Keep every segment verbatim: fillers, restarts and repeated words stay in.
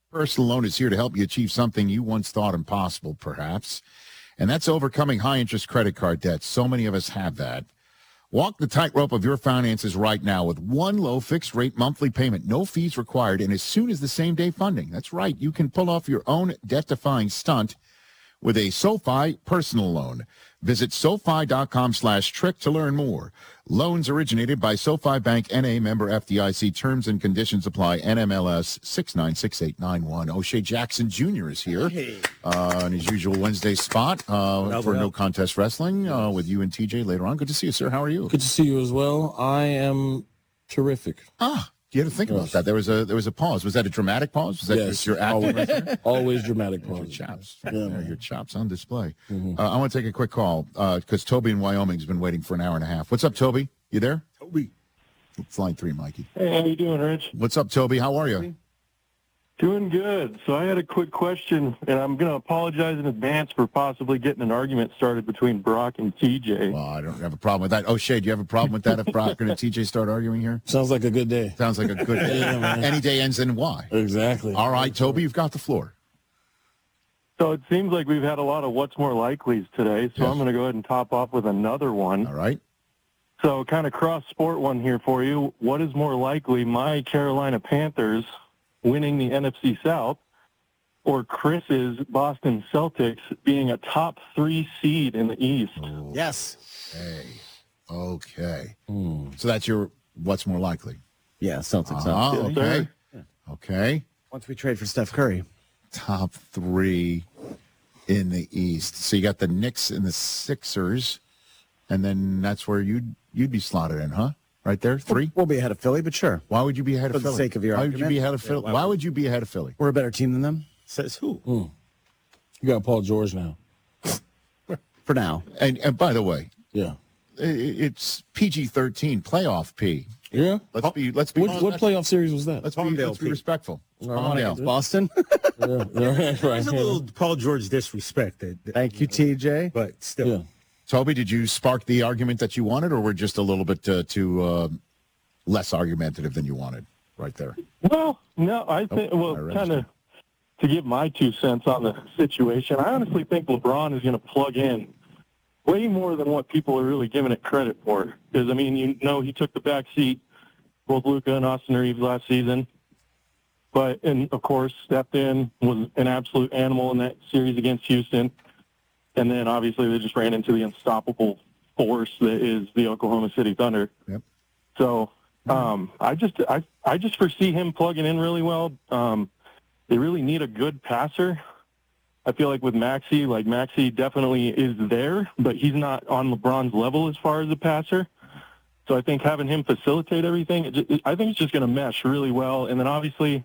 Personal Loan is here to help you achieve something you once thought impossible, perhaps. And that's overcoming high-interest credit card debt. So many of us have that. Walk the tightrope of your finances right now with one low fixed-rate monthly payment, no fees required, and as soon as the same-day funding. That's right. You can pull off your own debt-defying stunt with a SoFi personal loan. Visit SoFi.com slash trick to learn more. Loans originated by SoFi Bank N A, member F D I C. Terms and conditions apply. N M L S six nine six eight nine one. O'Shea Jackson Junior is here Hey. uh, in his usual Wednesday spot uh, Well, for well. No Contest Wrestling uh, with you and T J later on. Good to see you, sir. How are you? Good to see you as well. I am terrific. Ah, you had to think about Yes. that. There was a there was a pause. Was that a dramatic pause? Was that Yes. just your acting? Always, right there? always dramatic Your pause. chops. Yeah, There, man. your chops on display. Mhm. Uh, I want to take a quick call because Toby in Wyoming's been waiting for an hour and a half. What's up, Toby? You there? Toby. It's line three, Mikey. Hey, how you doing, Rich? What's up, Toby? How are you? Doing good. So I had a quick question, and I'm going to apologize in advance for possibly getting an argument started between Brock and T J. Well, I don't have a problem with that. O'Shea, do you have a problem with that if Brock and T J start arguing here? Sounds like a good day. Sounds like a good day. Yeah, man. Any day ends in Y. Exactly. All right, Toby, you've got the floor. So it seems like we've had a lot of what's more likelies today, so Yes. I'm going to go ahead and top off with another one. All right. So kind of cross-sport one here for you. What is more likely, my Carolina Panthers winning the N F C South or Chris's Boston Celtics being a top three seed in the East? Yes. Okay. Okay. Hmm. So that's your what's more likely? Yeah, Celtics. Uh-huh, up. Yes, okay. sir. Okay. Once we trade for Steph Curry. Top three in the East. So you got the Knicks and the Sixers, and then that's where you'd you'd be slotted in, huh? Right there, three. We'll be ahead of Philly, but sure. Why would you be ahead of For the Philly? sake of your Why would you argument? be ahead of Philly? why Why would- would you be ahead of Philly? We're a better team than them Says who? You got Paul George now. for now. And and by the way, Yeah. i- it's P G thirteen playoff P. Yeah. Let's be let's be What, what playoff series was that? let's be Palmdale let's be P. respectful. All right. Palmdale. Against Boston. yeah. Yeah. There's Right. a little Paul George disrespect, that, that- Thank you, T J. but still. Yeah. Toby, did you spark the argument that you wanted, or were just a little bit uh, too uh, less argumentative than you wanted right there? Well, no, I think, Oh, well, I registered. kind of to give my two cents on the situation, I honestly think LeBron is going to plug in way more than what people are really giving it credit for. Because, I mean, you know, he took the back seat, both Luka and Austin Reeves last season. But, and of course, stepped in, was an absolute animal in that series against Houston. And then obviously they just ran into the unstoppable force that is the Oklahoma City Thunder. Yep. So um, I just I I just foresee him plugging in really well. Um, they really need a good passer. I feel like with Maxey, like Maxey definitely is there, but he's not on LeBron's level as far as a passer. So I think having him facilitate everything, it just, I think it's just going to mesh really well. And then obviously,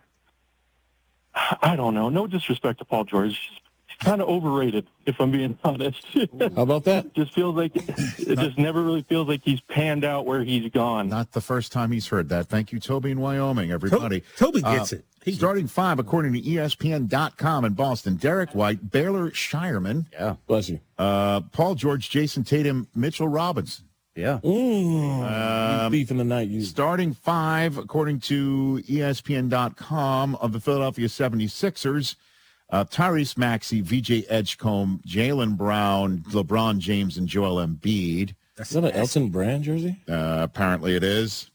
I don't know, no disrespect to Paul George, he's kind of overrated, if I'm being honest. How about that? just feels like it just never really feels like he's panned out where he's gone. Not the first time he's heard that. Thank you, Toby in Wyoming, everybody. Toby gets Uh, it. He gets Starting five, according to E S P N dot com in Boston, Derek White, Baylor Shireman, Yeah. Bless you. uh, Paul George, Jason Tatum, Mitchell Robinson. Yeah. Mm. Um, Beef in the night. You. Starting five, according to E S P N dot com, of the Philadelphia seventy-sixers, uh, Tyrese Maxey, V J Edgecombe, Jaylen Brown, LeBron James, and Joel Embiid. Is that an Elton Brand jersey? Uh, apparently it is.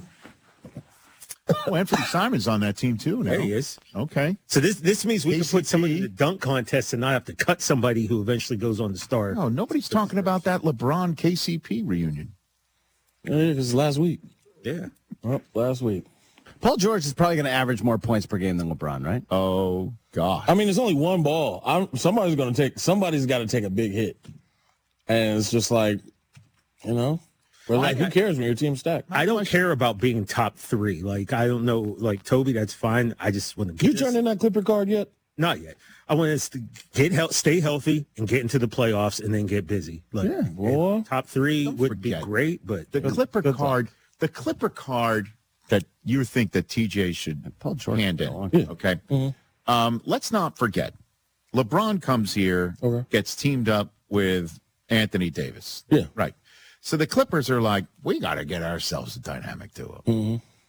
Oh, Anthony Simon's on that team, too. Now. There he is. Okay. So this this means we can put somebody K C P. in the dunk contest and not have to cut somebody who eventually goes on to star. No, nobody's talking about that LeBron K C P reunion. Yeah, it was last week. Yeah. Oh, last week. Paul George is probably going to average more points per game than LeBron, right? Oh, God. I mean, it's only one ball. I'm, somebody's going to take. Somebody's got to take a big hit, and it's just like, you know, well, like, who cares when your team's stacked? I don't care about being top three. Like, I don't know. Like, Toby, that's fine. I just want to get You this- turned in that Clipper card yet? Not yet. I want us to get health, stay healthy, and get into the playoffs, and then get busy. Like, Yeah, boy. and top three Don't would be forget. great, but The Clipper good card, the Clipper card that you think that T J should Paul George hand is in, gone. Yeah. okay? Mhm. Um, let's not forget, LeBron comes here, Okay. gets teamed up with Anthony Davis. Yeah. Right. So the Clippers are like, we got to get ourselves a dynamic duo. Mhm.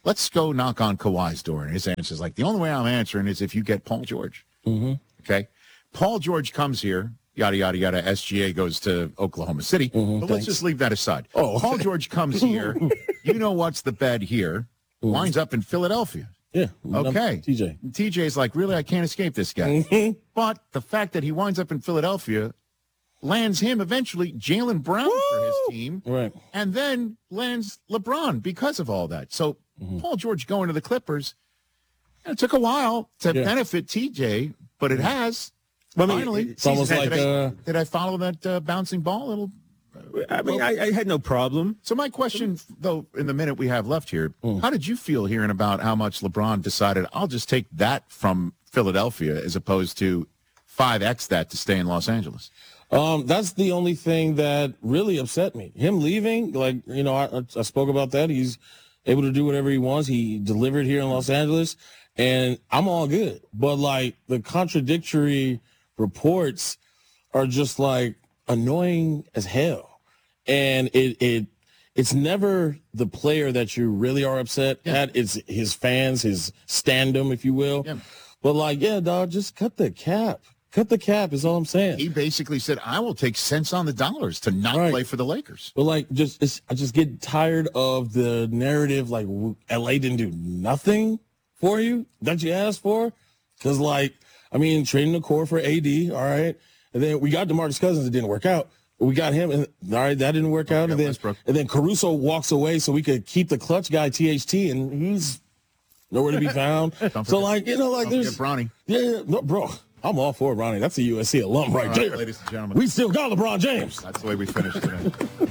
let's go knock on Kawhi's door. And his answer is like, the only way I'm answering is if you get Paul George. Mm-hmm. Okay. Paul George comes here, yada, yada, yada. S G A goes to Oklahoma City. Mm-hmm, but thanks. let's just leave that aside. Oh. Paul George comes here. You know what's the bed here? Mm-hmm. Winds up in Philadelphia. Yeah. Okay. T J. T J's like, really, I can't escape this guy. Mm-hmm. But the fact that he winds up in Philadelphia lands him eventually Jaylen Brown Woo! For his team. Right. And then lands LeBron because of all that. So mm-hmm. Paul George going to the Clippers, it took a while to yeah. benefit T J, but it has. Well, I mean, finally. It's almost did like I, uh, did I follow that uh, bouncing ball a little? I mean, I, I had no problem. So my question, though, in the minute we have left here, mm. how did you feel hearing about how much LeBron decided, I'll just take that from Philadelphia as opposed to five X that to stay in Los Angeles? Um, that's the only thing that really upset me. Him leaving, like, you know, I, I spoke about that. He's able to do whatever he wants. He delivered here in Los Angeles, and I'm all good. But, like, the contradictory reports are just, like, annoying as hell. And it it it's never the player that you really are upset yeah. at. It's his fans, his standum, if you will. Yeah. But, like, yeah, dog, just cut the cap. Cut the cap is all I'm saying. He basically said, I will take cents on the dollars to not right. play for the Lakers. But, like, just it's, I just get tired of the narrative, like, L A didn't do nothing for you that you asked for. Because, like, I mean, trading the core for A D, all right. And then we got DeMarcus Cousins. It didn't work out. We got him, and all right, that didn't work out. And then, and then Caruso walks away so we could keep the clutch guy, T H T, and he's nowhere to be found. So, like, you know, like, there's. Bronny. Yeah, no, bro. I'm all for Bronny. That's a U S C alum right, right there. Ladies and gentlemen. We still got LeBron James. That's the way we finished today.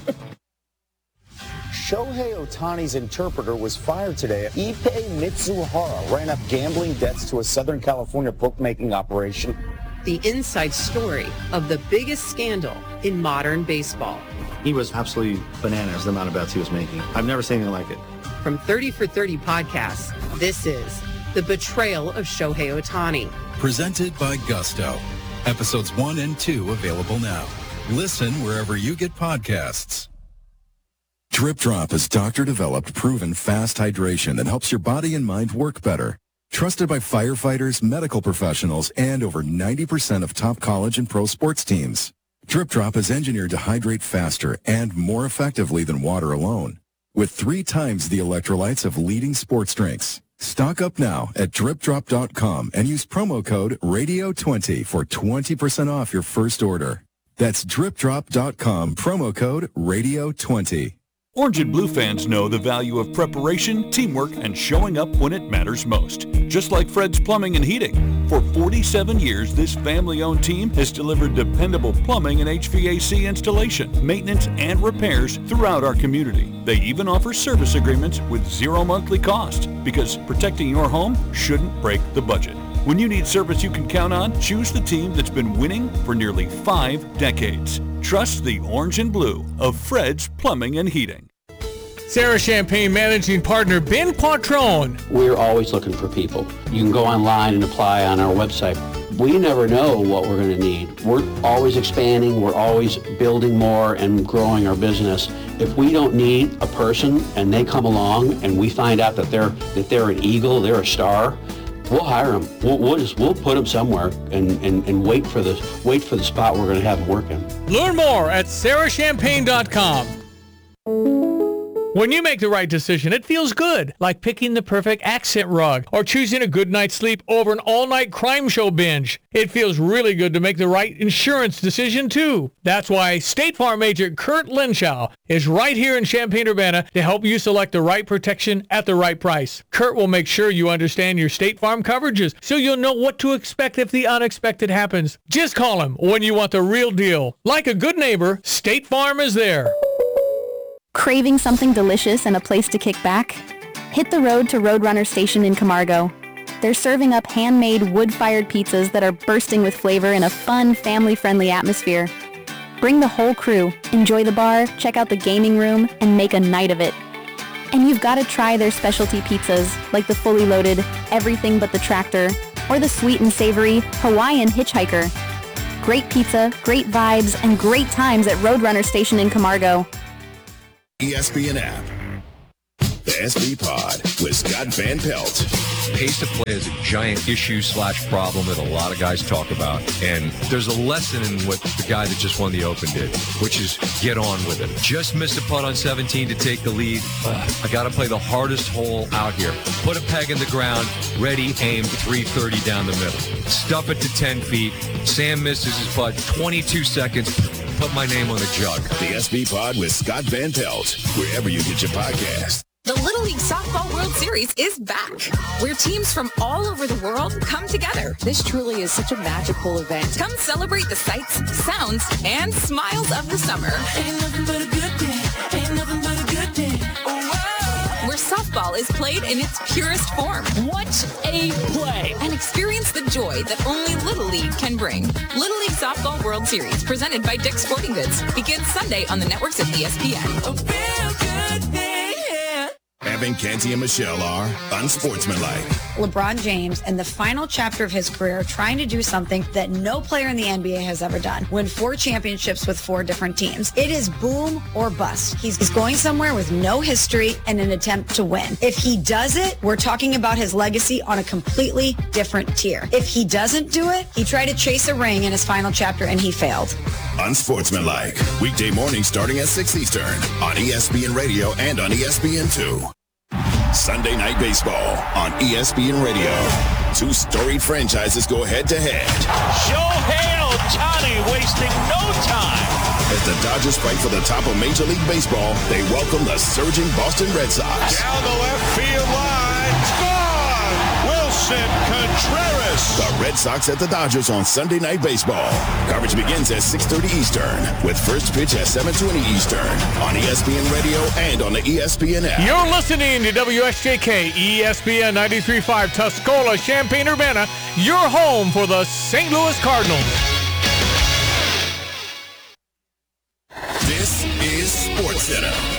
Shohei Ohtani's interpreter was fired today. Ippei Mitsuhara ran up gambling debts to a Southern California bookmaking operation. The inside story of the biggest scandal in modern baseball. He was absolutely bananas, the amount of bets he was making. I've never seen anything like it. From thirty for thirty podcasts, this is The Betrayal of Shohei Ohtani. Presented by Gusto. Episodes one and two available now. Listen wherever you get podcasts. Drip Drop is doctor-developed, proven fast hydration that helps your body and mind work better. Trusted by firefighters, medical professionals, and over ninety percent of top college and pro sports teams. Drip Drop is engineered to hydrate faster and more effectively than water alone, with three times the electrolytes of leading sports drinks. Stock up now at drip drop dot com and use promo code radio twenty for twenty percent off your first order. That's drip drop dot com, promo code radio twenty. Orange and Blue fans know the value of preparation, teamwork, and showing up when it matters most. Just like Fred's Plumbing and Heating. For forty-seven years, this family-owned team has delivered dependable plumbing and H V A C installation, maintenance, and repairs throughout our community. They even offer service agreements with zero monthly cost, because protecting your home shouldn't break the budget. When you need service you can count on, choose the team that's been winning for nearly five decades. Trust the Orange and Blue of Fred's Plumbing and Heating. Sarah Champagne Managing Partner Ben Quattrone. We're always looking for people. You can go online and apply on our website. We never know what we're going to need. We're always expanding. We're always building more and growing our business. If we don't need a person and they come along and we find out that they're that they're an eagle, they're a star, we'll hire them. We'll, we'll just we'll put them somewhere and, and, and wait for the wait for the spot we're going to have them working. Learn more at sarah champagne dot com. When you make the right decision, it feels good, like picking the perfect accent rug or choosing a good night's sleep over an all-night crime show binge. It feels really good to make the right insurance decision, too. That's why State Farm agent Kurt Lenschow is right here in Champaign-Urbana to help you select the right protection at the right price. Kurt will make sure you understand your State Farm coverages so you'll know what to expect if the unexpected happens. Just call him when you want the real deal. Like a good neighbor, State Farm is there. Craving something delicious and a place to kick back? Hit the road to Roadrunner Station in Camargo. They're serving up handmade wood-fired pizzas that are bursting with flavor in a fun, family-friendly atmosphere. Bring the whole crew, enjoy the bar, check out the gaming room, and make a night of it. And you've got to try their specialty pizzas, like the fully loaded Everything But the Tractor, or the sweet and savory Hawaiian Hitchhiker. Great pizza, great vibes, and great times at Roadrunner Station in Camargo. E S P N app. The S B Pod with Scott Van Pelt. Pace of play is a giant issue slash problem that a lot of guys talk about. And there's a lesson in what the guy that just won the Open did, which is get on with it. Just missed a putt on seventeen to take the lead. Ugh, I got to play the hardest hole out here. Put a peg in the ground, ready, aim, three thirty down the middle. Stuff it to ten feet. Sam misses his putt, twenty-two seconds. Put my name on the jug. The S B Pod with Scott Van Pelt, wherever you get your podcast. The Little League Softball World Series is back, where teams from all over the world come together. This truly is such a magical event. Come celebrate the sights, sounds, and smiles of the summer. Ain't nothing but a good day. Ain't nothing but a good day. Whoa. Where softball is played in its purest form. What a play! And experience the joy that only Little League can bring. Little League Softball World Series, presented by Dick's Sporting Goods, begins Sunday on the networks of E S P N. A real good day. Evan, Canty, and Michelle are unsportsmanlike. LeBron James, in the final chapter of his career, trying to do something that no player in the N B A has ever done. Win four championships with four different teams. It is boom or bust. He's, he's going somewhere with no history and an attempt to win. If he does it, we're talking about his legacy on a completely different tier. If he doesn't do it, he tried to chase a ring in his final chapter and he failed. Unsportsmanlike. Weekday mornings starting at six Eastern on E S P N Radio and on E S P N two. Sunday Night Baseball on E S P N Radio. Two storied franchises go head-to-head. Shohei Ohtani wasting no time. As the Dodgers fight for the top of Major League Baseball, they welcome the surging Boston Red Sox. Down the left field line. Gone! Wilson Contreras. The Red Sox at the Dodgers on Sunday Night Baseball. Coverage begins at six thirty Eastern, with first pitch at seven twenty Eastern on E S P N Radio and on the E S P N app. You're listening to W S J K E S P N ninety-three point five Tuscola, Champaign-Urbana, your home for the Saint Louis Cardinals. This is SportsCenter.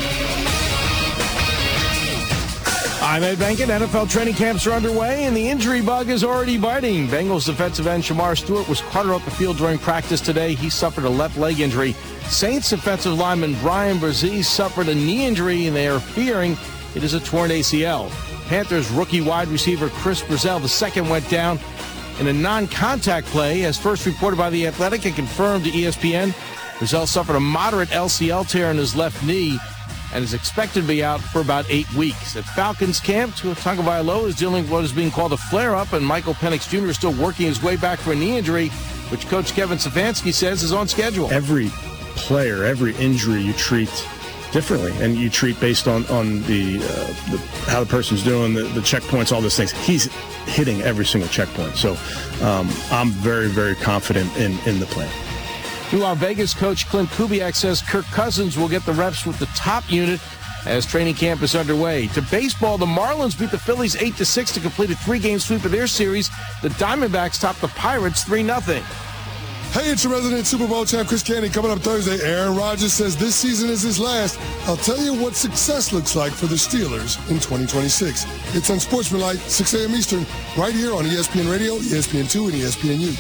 I'm Ed Benkett. N F L training camps are underway, and the injury bug is already biting. Bengals defensive end Shamar Stewart was carted off the field during practice today. He suffered a left leg injury. Saints defensive lineman Brian Brzee suffered a knee injury, and they are fearing it is a torn A C L. Panthers rookie wide receiver Chris Brazell the second went down in a non-contact play, as first reported by The Athletic and confirmed to E S P N. Brazell suffered a moderate L C L tear in his left knee and is expected to be out for about eight weeks. At Falcons camp, Tua Tagovailoa is dealing with what is being called a flare-up, and Michael Penix Junior is still working his way back for a knee injury, which Coach Kevin Stefanski says is on schedule. Every player, every injury you treat differently, and you treat based on, on the, uh, the how the person's doing, the, the checkpoints, all those things. He's hitting every single checkpoint. So um, I'm very, very confident in, in the plan. Meanwhile, Vegas coach Clint Kubiak says Kirk Cousins will get the reps with the top unit as training camp is underway. To baseball, the Marlins beat the Phillies eight to six to complete a three-game sweep of their series. The Diamondbacks topped the Pirates three nothing. Hey, it's your resident Super Bowl champ, Chris Canty. Coming up Thursday, Aaron Rodgers says this season is his last. I'll tell you what success looks like for the Steelers in twenty twenty-six. It's on Sportsmanlike, six a.m. Eastern, right here on E S P N Radio, E S P N two, and E S P N U.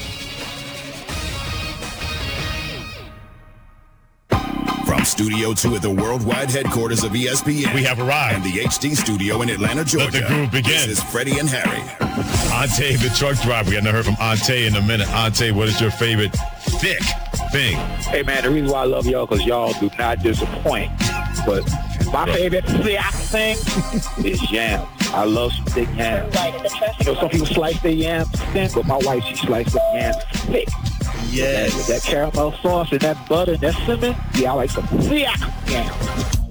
From Studio two at the worldwide headquarters of E S P N. We have arrived. And the H D studio in Atlanta, Georgia. Let the groove begin. This is Freddie and Harry. Ante, the truck driver. We haven't heard from Ante in a minute. Ante, what is your favorite thick thing? Hey, man, the reason why I love y'all because y'all do not disappoint. But my favorite thick thing is yams. I love some thick yams. You know, some people slice their yams thin, but my wife, she sliced the yams thick. Yes. With that, with that caramel sauce and that butter and that cinnamon, yeah, I like some thick yams.